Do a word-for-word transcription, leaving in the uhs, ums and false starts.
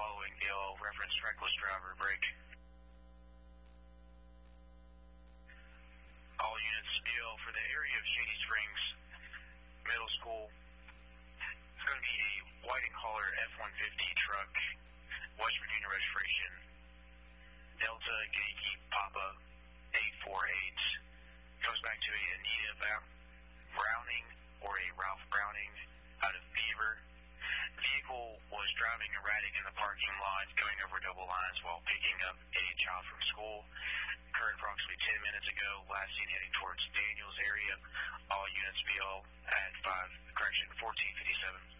following B L reference reckless driver break. All units B L for the area of Shady Springs Middle School. It's going to be a white and collar F one fifty truck, West Virginia registration, Delta Yankee Papa eight four eight. Goes back to a Anita Browning or a Ralph Browning out of Beaver. Vehicle was driving erratic in the parking lot, going over double lines while picking up a child from school. Occurred approximately ten minutes ago. Last seen heading towards Daniels area. All units B L at five, correction, fourteen fifty-seven.